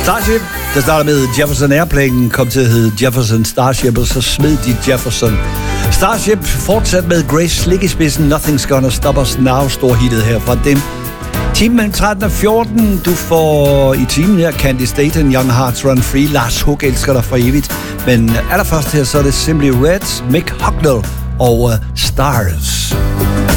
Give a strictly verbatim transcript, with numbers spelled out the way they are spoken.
Starship, der starter med Jefferson Airplane, kom til at hedde Jefferson Starship, og så smed de Jefferson. Starship fortsat med Grace Slick i spidsen. Nothing's Gonna Stop Us Now, stor hittet her fra dem. Timen mellem tretten og fjorten, du får i timen her Candice Dayton, Young Hearts Run Free, Lars Hug elsker dig for evigt. Men allerførst her, så er det Simply Red, Mick Hucknall og uh, Stars.